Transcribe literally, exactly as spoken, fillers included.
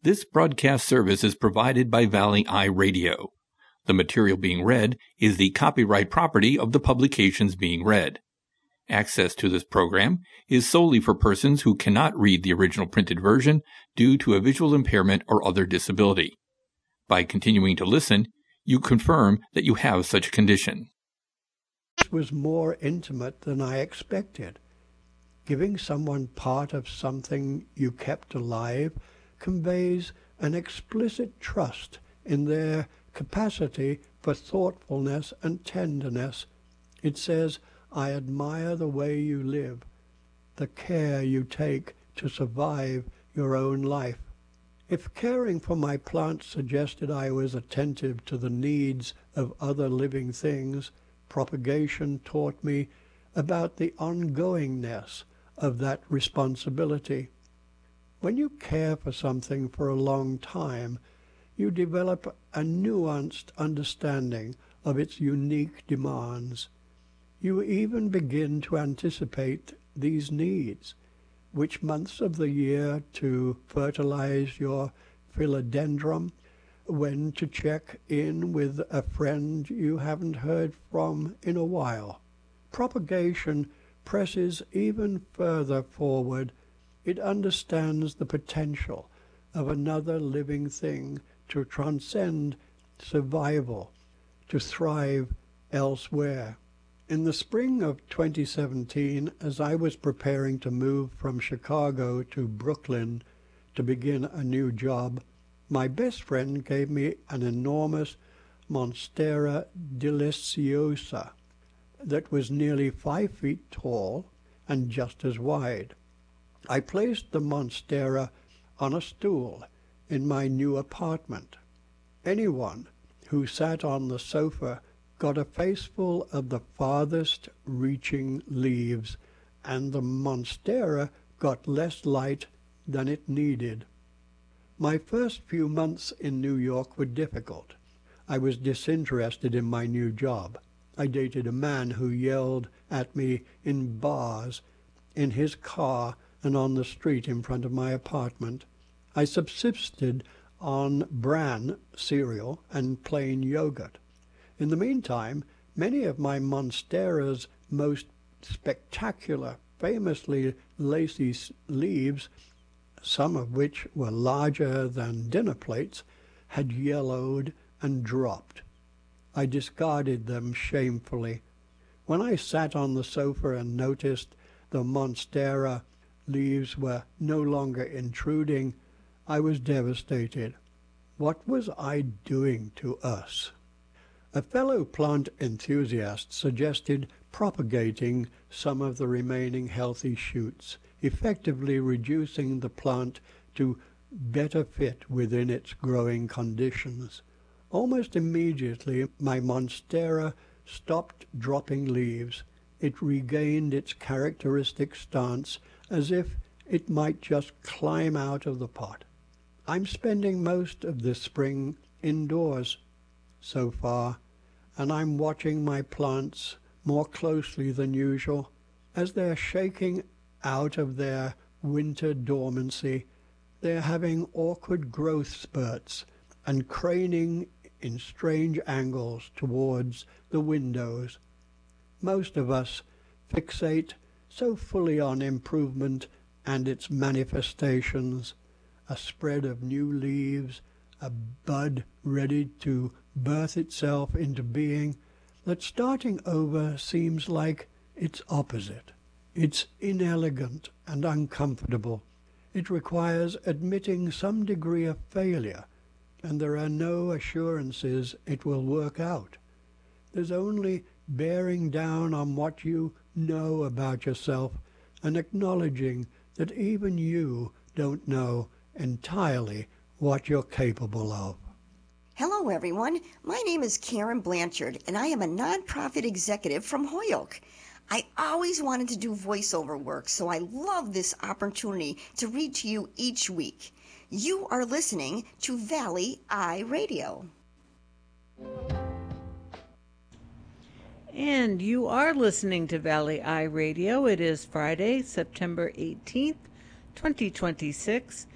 This broadcast service is provided by Valley Eye Radio. The material being read is the copyright property of the publications being read. Access to this program is solely for persons who cannot read the original printed version due to a visual impairment or other disability. By continuing to listen, you confirm that you have such a condition. It was more intimate than I expected. Giving someone part of something you kept alive conveys an explicit trust in their capacity for thoughtfulness and tenderness. It says, I admire the way you live, the care you take to survive your own life. If caring for my plants suggested I was attentive to the needs of other living things, propagation taught me about the ongoingness of that responsibility. When you care for something for a long time, you develop a nuanced understanding of its unique demands. You even begin to anticipate these needs, which months of the year to fertilize your philodendron, when to check in with a friend you haven't heard from in a while. Propagation presses even further forward. It understands the potential of another living thing to transcend survival, to thrive elsewhere. In the spring of twenty seventeen, as I was preparing to move from Chicago to Brooklyn to begin a new job, my best friend gave me an enormous Monstera deliciosa that was nearly five feet tall and just as wide. I placed the Monstera on a stool in my new apartment. Anyone who sat on the sofa got a faceful of the farthest reaching leaves, and the Monstera got less light than it needed. My first few months in New York were difficult. I was disinterested in my new job. I dated a man who yelled at me in bars, in his car, and on the street in front of my apartment. I subsisted on bran cereal and plain yogurt. In the meantime, many of my Monstera's most spectacular, famously lacy leaves, some of which were larger than dinner plates, had yellowed and dropped. I discarded them shamefully. When I sat on the sofa and noticed the Monstera leaves were no longer intruding, I was devastated. What was I doing to us? A fellow plant enthusiast suggested propagating some of the remaining healthy shoots, effectively reducing the plant to better fit within its growing conditions. Almost immediately, my Monstera stopped dropping leaves. It regained its characteristic stance as if it might just climb out of the pot. I'm spending most of this spring indoors so far, and I'm watching my plants more closely than usual. As they're shaking out of their winter dormancy, they're having awkward growth spurts and craning in strange angles towards the windows. Most of us fixate so fully on improvement and its manifestations, a spread of new leaves, a bud ready to birth itself into being, that starting over seems like its opposite. It's inelegant and uncomfortable. It requires admitting some degree of failure, and there are no assurances it will work out. There's only bearing down on what you know about yourself and acknowledging that even you don't know entirely what you're capable of. Hello, everyone. My name is Karen Blanchard, and I am a nonprofit executive from Holyoke. I always wanted to do voiceover work, so I love this opportunity to read to you each week. You are listening to Valley Eye Radio. And you are listening to Valley Eye Radio. It is Friday, September eighteenth, twenty twenty-six,